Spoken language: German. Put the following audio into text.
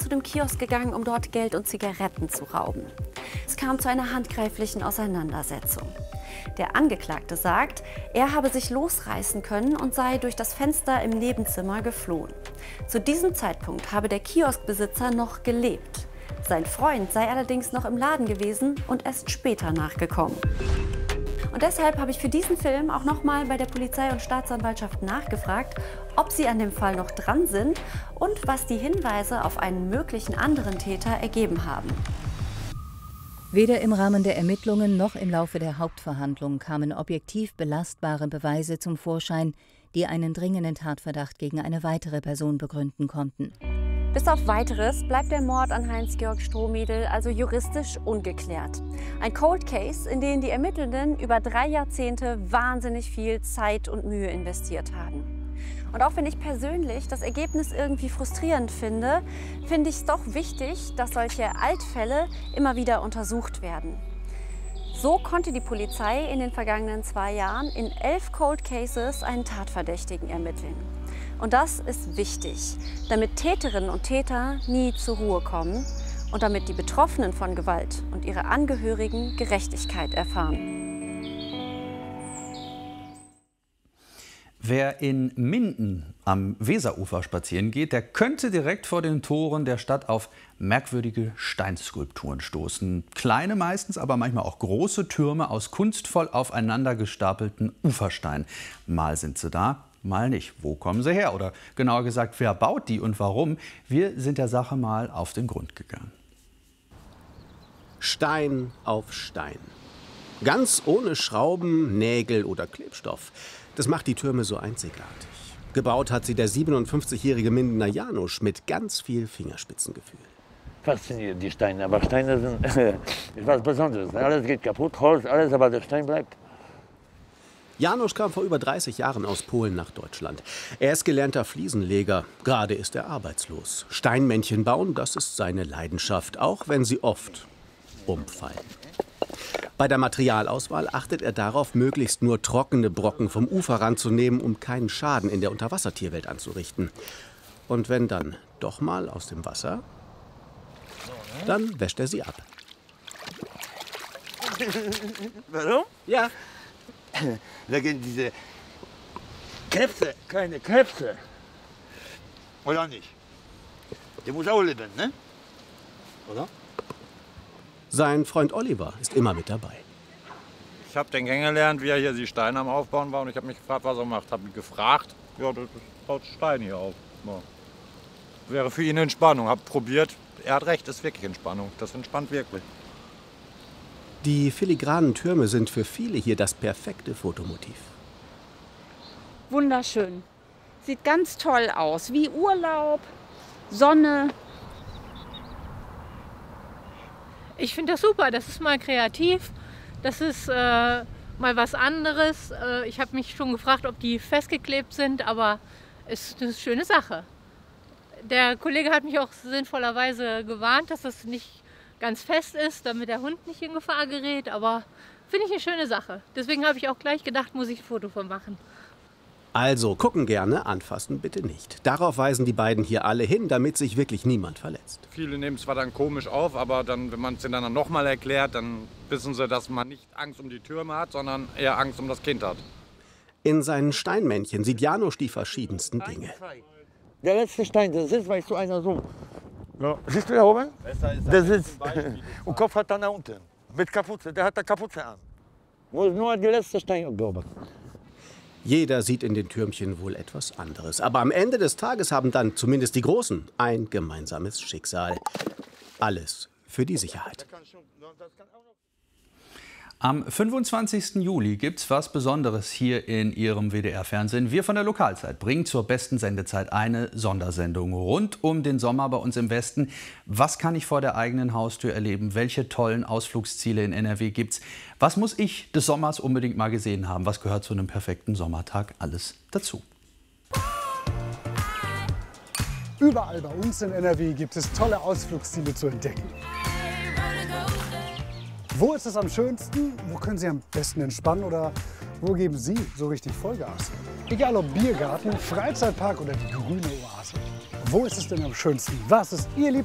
zu dem Kiosk gegangen, um dort Geld und Zigaretten zu rauben. Es kam zu einer handgreiflichen Auseinandersetzung. Der Angeklagte sagt, er habe sich losreißen können und sei durch das Fenster im Nebenzimmer geflohen. Zu diesem Zeitpunkt habe der Kioskbesitzer noch gelebt. Sein Freund sei allerdings noch im Laden gewesen und erst später nachgekommen. Und deshalb habe ich für diesen Film auch nochmal bei der Polizei und Staatsanwaltschaft nachgefragt, ob sie an dem Fall noch dran sind und was die Hinweise auf einen möglichen anderen Täter ergeben haben. Weder im Rahmen der Ermittlungen noch im Laufe der Hauptverhandlung kamen objektiv belastbare Beweise zum Vorschein, die einen dringenden Tatverdacht gegen eine weitere Person begründen konnten. Bis auf Weiteres bleibt der Mord an Heinz-Georg Strohmiedl also juristisch ungeklärt. Ein Cold Case, in den die Ermittelnden über 3 Jahrzehnte wahnsinnig viel Zeit und Mühe investiert haben. Und auch wenn ich persönlich das Ergebnis irgendwie frustrierend finde, finde ich es doch wichtig, dass solche Altfälle immer wieder untersucht werden. So konnte die Polizei in den vergangenen 2 Jahren in 11 Cold Cases einen Tatverdächtigen ermitteln. Und das ist wichtig, damit Täterinnen und Täter nie zur Ruhe kommen und damit die Betroffenen von Gewalt und ihre Angehörigen Gerechtigkeit erfahren. Wer in Minden am Weserufer spazieren geht, der könnte direkt vor den Toren der Stadt auf merkwürdige Steinskulpturen stoßen. Kleine meistens, aber manchmal auch große Türme aus kunstvoll aufeinander gestapelten Ufersteinen. Mal sind sie da, mal nicht. Wo kommen sie her? Oder genauer gesagt, wer baut die und warum? Wir sind der Sache mal auf den Grund gegangen. Stein auf Stein. Ganz ohne Schrauben, Nägel oder Klebstoff. Das macht die Türme so einzigartig. Gebaut hat sie der 57-jährige Mindener Janusz mit ganz viel Fingerspitzengefühl. Fasziniert die Steine, aber Steine sind etwas Besonderes. Alles geht kaputt, Holz, alles, aber der Stein bleibt. Janusz kam vor über 30 Jahren aus Polen nach Deutschland. Er ist gelernter Fliesenleger. Gerade ist er arbeitslos. Steinmännchen bauen, das ist seine Leidenschaft, auch wenn sie oft umfallen. Bei der Materialauswahl achtet er darauf, möglichst nur trockene Brocken vom Uferrand zu nehmen, um keinen Schaden in der Unterwassertierwelt anzurichten. Und wenn dann doch mal aus dem Wasser, dann wäscht er sie ab. Warum? Ja. Wegen diese Krebse, keine Krebse. Oder nicht? Der muss auch leben, ne? Oder? Sein Freund Oliver ist immer mit dabei. Ich habe den kennengelernt, wie er hier die Steine am Aufbauen war. Und ich habe mich gefragt, was er macht. Habe ihn gefragt, ja, das baut Steine hier auf. Ja. Wäre für ihn Entspannung. Habe probiert. Er hat recht, ist wirklich Entspannung. Das entspannt wirklich. Die filigranen Türme sind für viele hier das perfekte Fotomotiv. Wunderschön. Sieht ganz toll aus. Wie Urlaub, Sonne. Ich finde das super, das ist mal kreativ, das ist mal was anderes. Ich habe mich schon gefragt, ob die festgeklebt sind, aber es ist eine schöne Sache. Der Kollege hat mich auch sinnvollerweise gewarnt, dass das nicht ganz fest ist, damit der Hund nicht in Gefahr gerät, aber finde ich eine schöne Sache. Deswegen habe ich auch gleich gedacht, muss ich ein Foto von machen. Also gucken gerne, anfassen bitte nicht. Darauf weisen die beiden hier alle hin, damit sich wirklich niemand verletzt. Viele nehmen es zwar dann komisch auf, aber dann, wenn man es ihnen dann nochmal erklärt, dann wissen sie, dass man nicht Angst um die Türme hat, sondern eher Angst um das Kind hat. In seinen Steinmännchen sieht Janusz die verschiedensten Dinge. Der letzte Stein, der sitzt, weißt du, einer so. Ja. Siehst du da oben? Der sitzt und Kopf hat dann da unten. Mit Kapuze, der hat da Kapuze an. Muss nur die letzte Stein beobachten. Jeder sieht in den Türmchen wohl etwas anderes. Aber am Ende des Tages haben dann zumindest die Großen ein gemeinsames Schicksal. Alles für die Sicherheit. Am 25. Juli gibt's was Besonderes hier in Ihrem WDR-Fernsehen. Wir von der Lokalzeit bringen zur besten Sendezeit eine Sondersendung rund um den Sommer bei uns im Westen. Was kann ich vor der eigenen Haustür erleben? Welche tollen Ausflugsziele in NRW gibt's? Was muss ich des Sommers unbedingt mal gesehen haben? Was gehört zu einem perfekten Sommertag? Alles dazu. Überall bei uns in NRW gibt es tolle Ausflugsziele zu entdecken. Wo ist es am schönsten? Wo können Sie am besten entspannen? Oder wo geben Sie so richtig Vollgas? Egal ob Biergarten, Freizeitpark oder die grüne Oase. Wo ist es denn am schönsten? Was ist Ihr Lieblings